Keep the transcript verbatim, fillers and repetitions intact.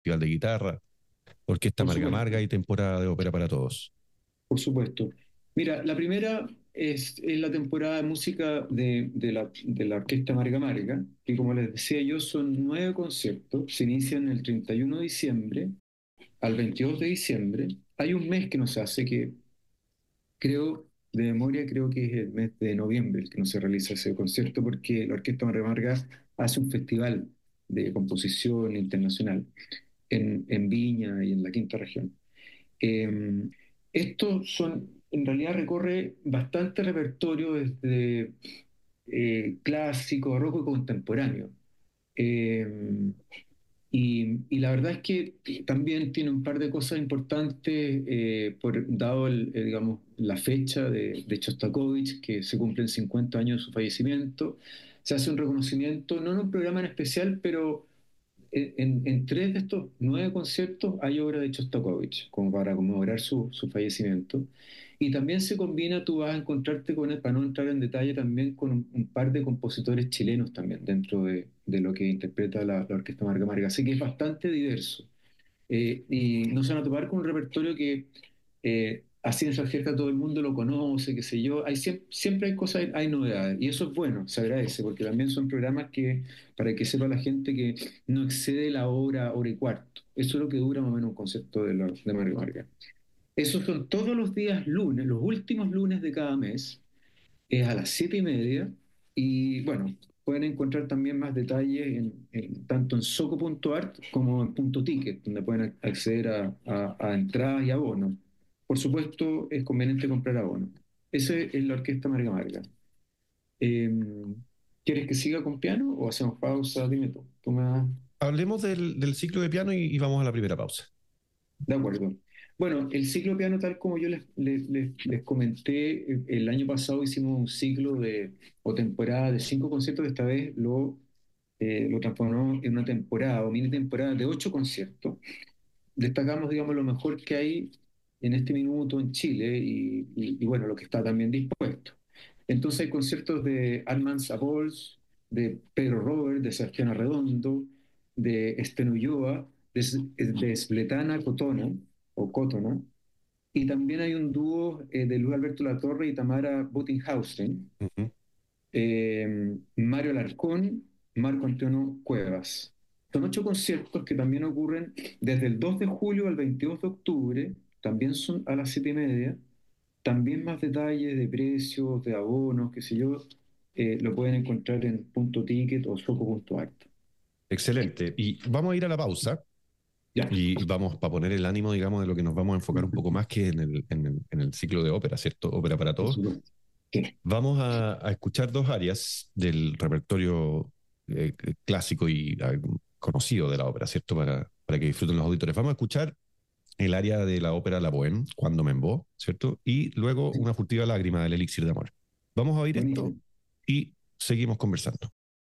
Festival de Guitarra, Orquesta Por Marga supuesto, Marga y temporada de ópera para todos. por supuesto. Mira, la primera es, es la temporada de música de, de la, de la Orquesta Marga Marga, que como les decía yo, son nueve conciertos, se inician el treinta y uno de diciembre al veintidós de diciembre. Hay un mes que nos hace que creo, de memoria, creo que es el mes de noviembre el que no se realiza ese concierto porque la Orquesta Marga Marga hace un festival de composición internacional en, en Viña y en la quinta región. Eh, Estos son, en realidad recorre bastante repertorio desde eh, clásico, barroco y contemporáneo. Eh, y, y la verdad es que también tiene un par de cosas importantes, eh, por, dado el, eh, digamos, la fecha de, de Shostakovich, que se cumplen cincuenta años de su fallecimiento. Se hace un reconocimiento, no en un programa en especial, pero en, en tres de estos nueve conciertos hay obra de Shostakovich, como para conmemorar su, su fallecimiento. Y también se combina, tú vas a encontrarte con, el, para no entrar en detalle, también con un, un par de compositores chilenos también dentro de, de lo que interpreta la, la Orquesta Marga Marga. Así que es bastante diverso. Eh, y no se van a topar con un repertorio que eh, así en cierta todo el mundo lo conoce, qué sé yo. Hay, siempre, siempre hay cosas, hay novedades. Y eso es bueno, se agradece, porque también son programas que, para que sepa la gente, que no excede la hora, hora y cuarto. Eso es lo que dura más o menos un concepto de, la, de Mario Vargas. Esos son todos los días lunes, los últimos lunes de cada mes, es a las siete y media. Y bueno, pueden encontrar también más detalles en, en- tanto en soco punto art como en punto ticket, donde pueden acceder a, a- a entradas y abonos. Por supuesto, es conveniente comprar abonos. Ese es la Orquesta Marga Marga. Eh, ¿Quieres que siga con piano o hacemos pausa? Dime tú. Tú me das- Hablemos del, del ciclo de piano y, y vamos a la primera pausa. De acuerdo. Bueno, el ciclo piano, tal como yo les, les- les- les comenté, eh, el año pasado hicimos un ciclo de, o temporada de cinco conciertos, esta vez lo, eh, lo transformamos en una temporada o mini temporada de ocho conciertos. Destacamos, digamos, lo mejor que hay en este minuto en Chile y, y- y, bueno, lo que está también dispuesto. Entonces hay conciertos de Armand Sabols, de Pedro Robert, de Sebastián Arredondo, de Estén Ulloa, de, de Svetana Cotona, o Cotona, y también hay un dúo eh, de Luis Alberto Latorre y Tamara Bottinghausen, Ujú. eh, Mario Alarcón, Marco Antonio Cuevas. Son ocho conciertos que también ocurren desde el dos de julio al veintidós de octubre, también son a las siete y media, también más detalles de precios, de abonos, qué sé yo, eh, lo pueden encontrar en punto ticket o soco punto art. Excelente. Y vamos a ir a la pausa Ya. y vamos para poner el ánimo, digamos, de lo que nos vamos a enfocar un poco más que en el, en el, en el ciclo de ópera, ¿cierto? Ópera para Por todos. supuesto. Sí. Vamos a, a escuchar dos áreas del repertorio eh, clásico y eh, conocido de la ópera, ¿cierto? Para, para que disfruten los auditores. Vamos a escuchar el área de la ópera La Bohème, Cuando me embó, ¿cierto? Y luego Sí. una furtiva lágrima del Elixir de Amor. Vamos a oír esto Buenísimo. y seguimos conversando.